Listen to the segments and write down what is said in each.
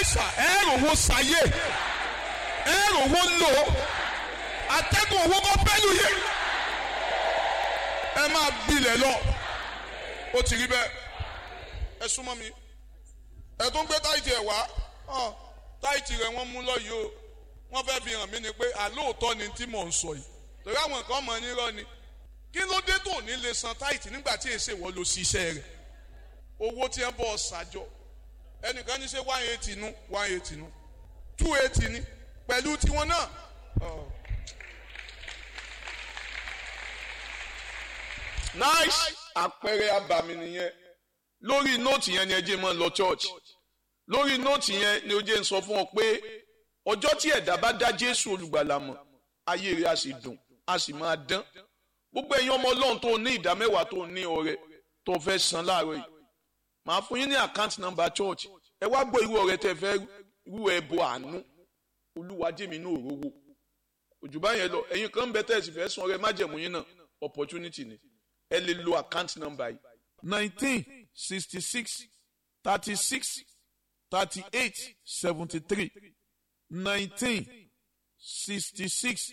ẹ̀sà ẹ̀rọ owó sáyé ẹ̀rọ owó lò atẹ́gùn owó kọ́ pẹ́lú yẹ ẹ máa bilẹ̀ lọ ó ti rí bẹ́ẹ̀ ẹ súnmọ́ mi ẹ tó ń gbé táìtì ẹ̀ wá táìtì rẹ̀ wọ́n mú lọ yìí o wọ́n fẹ́ fi hàn mí ni pé àlóòótọ́ ni tí mò ń sọ yìí torí àwọn nǹkan mọ̀ nírọ́ ni kí ló dé tó ní lè san táìtì nígbà tí èsè wọ́n lọ ṣiṣẹ́ rẹ̀ owó tí ẹ bọ̀ ṣàjọ ẹnìkan ní ṣe 180 nú 180 nú 280 ní pẹ̀lú tiwọn náà. Nice àpẹẹrẹ abàmì nìyẹn lórí nóòtì yẹn ni ẹ jẹ́ mọ́ lọ church lórí nóòtì yẹn ni ó jẹ́ ń sọ fún ọ pé ọjọ́ tí ẹ̀dá bá dá Jésù olùgbàlà mọ̀ ayé rẹ̀ á sì dùn á sì máa dán gbogbo ẹ̀yin ọmọ Ọlọ́run tó ní ìdá mẹ́wàá tó ní ọrẹ tó fẹ́ san láàárọ̀ yìí màá fún yín ní account number church ẹ wá gbọ́ irú ọrẹ tẹ́ fẹ́ rú ẹbọ àánú Olúwa jẹ́ mi ní òróró òjùbá yẹn lọ ẹ̀yin kan bẹ tẹ́sí fẹ́ san ọrẹ májẹ̀mú yín náà opportunity ni ẹ lè lo account number yìí 1966 36 38 73 1966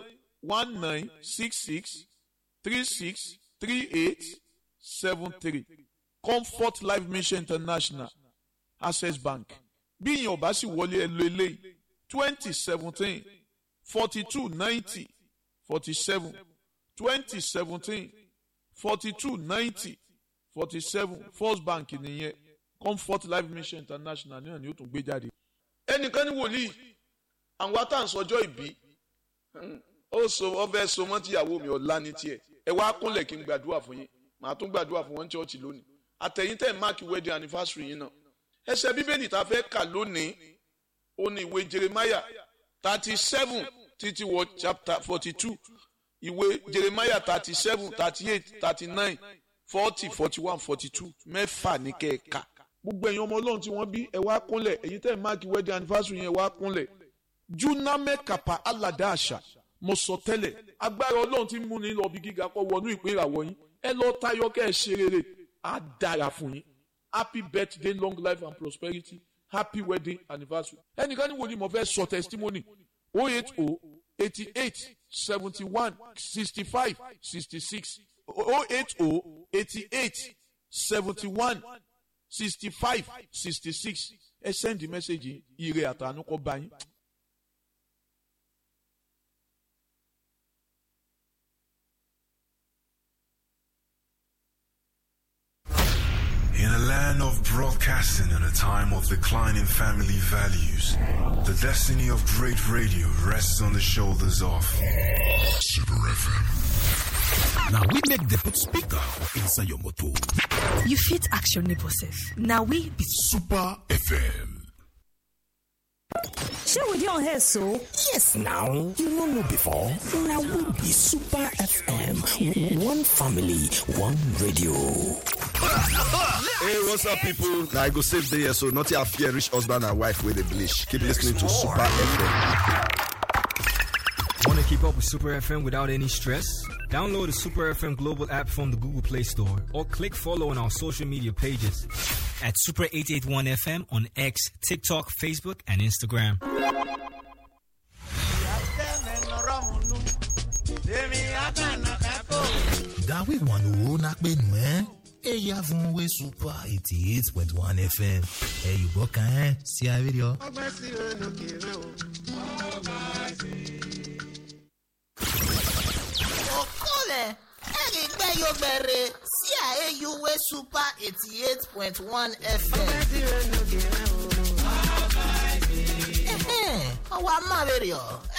1966 36 38 73 Comfort Life Mission International Access Bank bí ìyẹn ò bá sì wọlé ẹ lo eléyìí 2017 42 90 47 2017 42 90 47 First Bank nìyẹn Comfort Life Mission International náà ni ó tún gbé jáde. ẹnìkan ní wòlíì àwọn àtàǹsọjọ́ ìbí ó so ọbẹ̀ so mọ́ tíyàwó mi ọ̀la ní tiẹ̀ ẹ wá kúnlẹ̀ kí n gbàdúrà fún yín màá tún gbàdúrà fún wọn ní chọ́ọ̀chì lónìí àtẹ̀yìn tẹ̀ máàkì wedding anniversary yín náà ẹsẹ̀ bíbélì tá a fẹ́ kà lónìí ó ní ìwé Jeremiah 37 títí wọ chapter 42 ìwé Jeremiah 37 38 39 40 41 42 mẹ́fà ní kẹ́ẹ̀ka gbogbo ẹ̀yin ọmọ Ọlọ́run tí wọ́n bí ẹ wá kúnlẹ̀ ẹ̀yin tẹ̀ máàkì wedding anniversary yẹn wá kúnlẹ̀ juname kapa alada àṣà mo sọ tẹ́lẹ̀ agbára Ọlọ́run tí ń mú ní lọ bí gíga kọ́ wọnú ìpín ìràwọ̀ yín ẹ lọ tayọ kẹ́ ẹ ṣe rere á dára fún yín happy birthday long life and prosperity happy wedding anniversary ẹnìkan ní wòlíì mo fẹ́ sọ testimony 080 88 71 65 66 080 88 71 65 66 ẹ send the message ire àtànú kó bá yín. In a land of broadcasting and a time of declining family values, the destiny of great radio rests on the shoulders of Super FM. Now we make the put speaker inside your motor. You fit action neighbor sef. Now we be Super FM. Shey we dey on air so? Yes now, you no know before. Now we be Super FM. One family, one radio. Hey, what's up, people? Now I go save the year, so not your fear rich husband and wife with the bleach. Keep listening to Super FM. Want to keep up with Super FM without any stress? Download the Super FM global app from the Google Play Store or click follow on our social media pages at Super 881 FM on X, TikTok, Facebook, and Instagram. That we want to knock me, man. Hey, you have one Super 88.1 FM. Hey, you go can see a video. Okole, Erigbe Yogbere, CIAUW Super 88.1 FM. Our radio.